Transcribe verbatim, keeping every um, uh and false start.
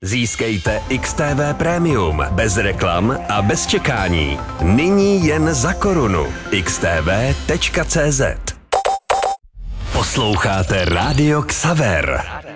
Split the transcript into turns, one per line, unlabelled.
Získejte X T V Premium bez reklam a bez čekání. Nyní jen za korunu. x t v tečka c z. Posloucháte Rádio Xaver.